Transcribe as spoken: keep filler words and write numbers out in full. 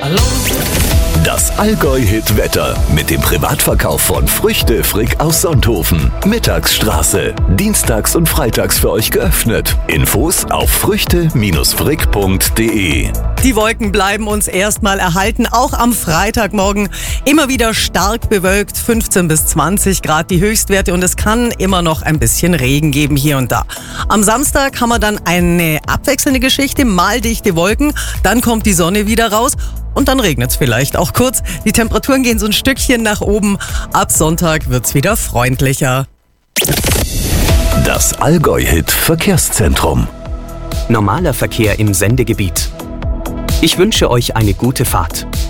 Das Allgäu-Hit-Wetter mit dem Privatverkauf von Früchte Frick aus Sonthofen. Mittagsstraße. Dienstags und freitags für euch geöffnet. Infos auf früchte frick punkt de. Die Wolken bleiben uns erstmal erhalten, auch am Freitagmorgen. Immer wieder stark bewölkt, fünfzehn bis zwanzig Grad die Höchstwerte und es kann immer noch ein bisschen Regen geben hier und da. Am Samstag haben wir dann eine abwechselnde Geschichte, mal dichte Wolken, dann kommt die Sonne wieder raus. Und dann regnet es vielleicht auch kurz. Die Temperaturen gehen so ein Stückchen nach oben. Ab Sonntag wird es wieder freundlicher. Das Allgäu-Hit Verkehrszentrum. Normaler Verkehr im Sendegebiet. Ich wünsche euch eine gute Fahrt.